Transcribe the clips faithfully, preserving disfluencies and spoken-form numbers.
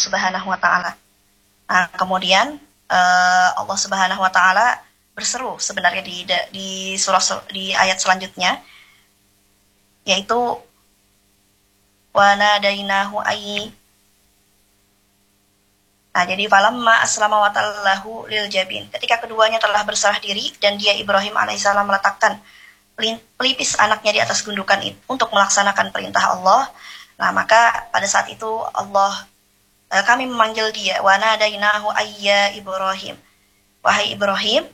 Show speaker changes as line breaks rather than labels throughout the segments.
Subhanahu wa taala. Nah, kemudian uh, Allah Subhanahu wa taala berseru sebenarnya di di surah di ayat selanjutnya, yaitu wa nadainahu ayy. Nah, jadi falamma aslama wa tallahu lil jabin. Ketika keduanya telah berserah diri dan dia Ibrahim alaihissalam meletakkan pelipis anaknya di atas gundukan itu untuk melaksanakan perintah Allah. Nah, maka pada saat itu Allah eh, kami memanggil dia, wa nadainahu ayya Ibrahim. Wahai Ibrahim,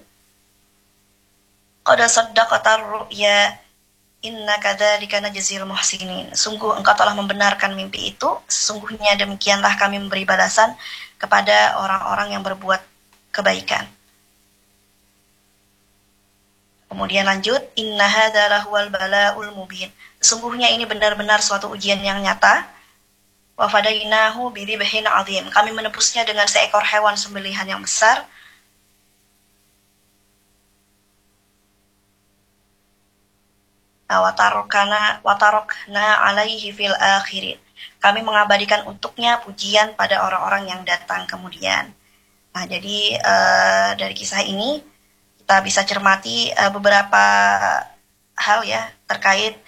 qad saddaqatar ru'ya inna kadzalika najzil muhsinin. Sungguh engkau telah membenarkan mimpi itu, sesungguhnya demikianlah kami memberi balasan kepada orang-orang yang berbuat kebaikan. Kemudian lanjut, inna hadza lahuwal bala'ul mubin. Sesungguhnya ini benar-benar suatu ujian yang nyata. Wa fadainahu bidhibhin 'adzim. Kami menebusnya dengan seekor hewan sembelihan yang besar. Wa tarakna wa tarakna 'alaihi fil akhirin. Kami mengabadikan untuknya pujian pada orang-orang yang datang kemudian. Nah, jadi uh, dari kisah ini kita bisa cermati uh, beberapa hal ya terkait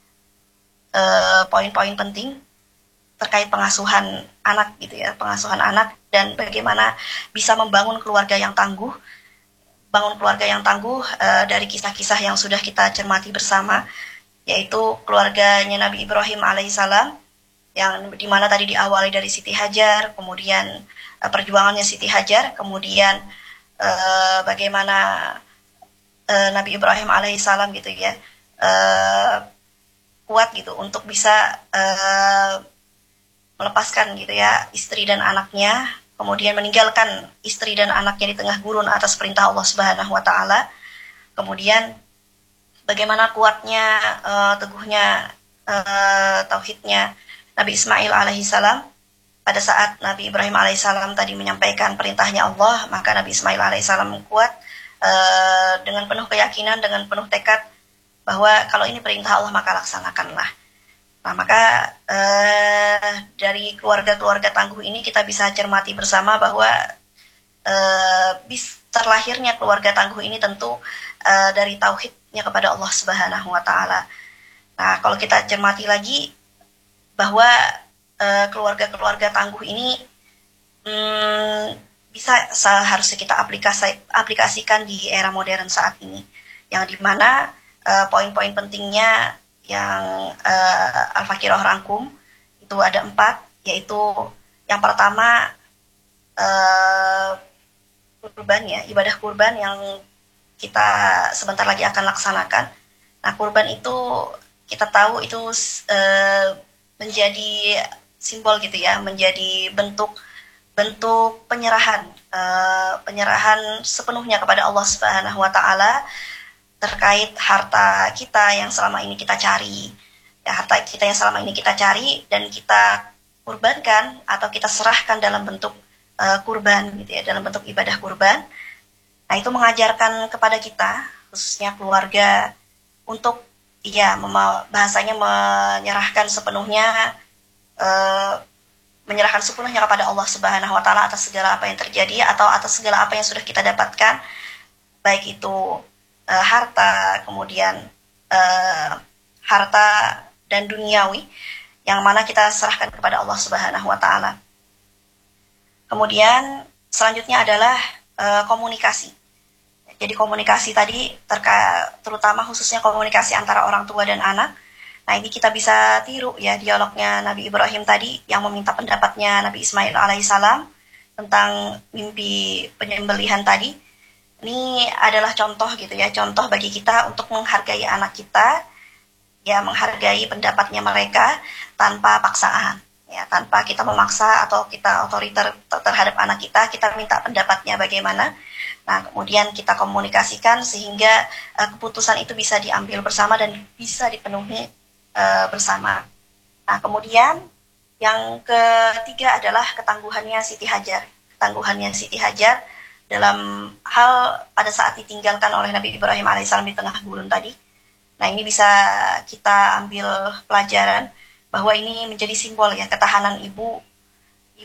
uh, poin-poin penting terkait pengasuhan anak gitu ya, pengasuhan anak dan bagaimana bisa membangun keluarga yang tangguh. Bangun keluarga yang tangguh uh, dari kisah-kisah yang sudah kita cermati bersama, yaitu keluarganya Nabi Ibrahim alaihissalam, yang dimana tadi diawali dari Siti Hajar, kemudian uh, perjuangannya Siti Hajar, kemudian uh, bagaimana uh, Nabi Ibrahim alaihissalam gitu ya uh, kuat gitu untuk bisa uh, melepaskan gitu ya istri dan anaknya, kemudian meninggalkan istri dan anaknya di tengah gurun atas perintah Allah Subhanahu wa taala. Kemudian bagaimana kuatnya uh, teguhnya uh, tauhidnya Nabi Ismail alaihissalam pada saat Nabi Ibrahim alaihissalam tadi menyampaikan perintahnya Allah, maka Nabi Ismail alaihissalam kuat uh, dengan penuh keyakinan, dengan penuh tekad bahwa kalau ini perintah Allah maka laksanakanlah. Nah, maka uh, dari keluarga-keluarga tangguh ini kita bisa cermati bersama bahwa uh, bis terlahirnya keluarga tangguh ini tentu uh, dari tauhidnya kepada Allah Subhanahu wa taala. Nah, kalau kita cermati lagi bahwa uh, keluarga-keluarga tangguh ini hmm, bisa seharusnya kita aplikasi, aplikasikan di era modern saat ini, yang dimana uh, poin-poin pentingnya yang uh, Al-Fakirah rangkum itu ada empat, yaitu yang pertama uh, kurban ya, ibadah kurban yang kita sebentar lagi akan laksanakan. Nah, kurban itu kita tahu itu uh, menjadi simbol gitu ya, menjadi bentuk bentuk penyerahan uh, penyerahan sepenuhnya kepada Allah Subhanahu wa taala terkait harta kita yang selama ini kita cari. Ya, harta kita yang selama ini kita cari dan kita kurbankan atau kita serahkan dalam bentuk uh, kurban gitu ya, dalam bentuk ibadah kurban. Nah, itu mengajarkan kepada kita khususnya keluarga untuk iya, bahasanya menyerahkan sepenuhnya, uh, menyerahkan sepenuhnya kepada Allah Subhanahu wa taala atas segala apa yang terjadi atau atas segala apa yang sudah kita dapatkan, baik itu uh, harta, kemudian uh, harta dan duniawi, yang mana kita serahkan kepada Allah Subhanahu wa taala. Kemudian selanjutnya adalah uh, komunikasi. Jadi komunikasi tadi terka, terutama khususnya komunikasi antara orang tua dan anak. Nah, ini kita bisa tiru ya dialognya Nabi Ibrahim tadi yang meminta pendapatnya Nabi Ismail alaihissalam tentang mimpi penyembelihan tadi. Ini adalah contoh gitu ya, contoh bagi kita untuk menghargai anak kita, ya menghargai pendapatnya mereka tanpa paksaan. Ya, tanpa kita memaksa atau kita otoriter terhadap anak kita, kita minta pendapatnya bagaimana. Nah, kemudian kita komunikasikan sehingga uh, keputusan itu bisa diambil bersama dan bisa dipenuhi uh, bersama. Nah, kemudian yang ketiga adalah ketangguhannya Siti Hajar. Ketangguhannya Siti Hajar dalam hal pada saat ditinggalkan oleh Nabi Ibrahim alaihissalam di tengah gurun tadi. Nah, ini bisa kita ambil pelajaran bahwa ini menjadi simbol ya ketahanan ibu